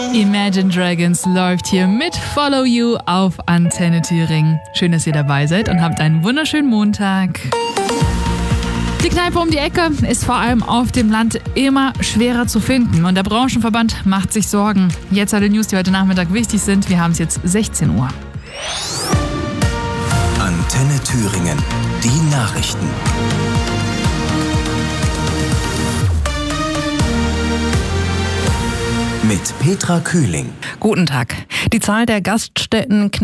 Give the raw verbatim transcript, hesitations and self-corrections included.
Imagine Dragons läuft hier mit Follow You auf Antenne Thüringen. Schön, dass ihr dabei seid und habt einen wunderschönen Montag. Die Kneipe um die Ecke ist vor allem auf dem Land immer schwerer zu finden und der Branchenverband macht sich Sorgen. Jetzt alle News, die heute Nachmittag wichtig sind. Wir haben es jetzt sechzehn Uhr. Antenne Thüringen, die Nachrichten. Mit Petra Kühling. Guten Tag. Die Zahl der Gaststätten